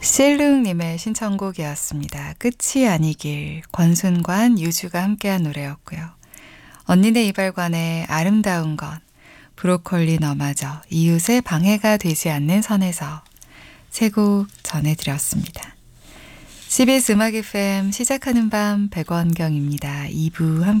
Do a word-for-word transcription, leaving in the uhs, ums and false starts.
실릉님의 신청곡이었습니다. 끝이 아니길, 권순관, 유주가 함께한 노래였고요. 언니네 이발관의 아름다운 것, 브로콜리 너마저, 이웃의 방해가 되지 않는 선에서 세 곡 전해드렸습니다. 씨비에스 음악 에프엠 시작하는 밤 백원경입니다. 이 부 함께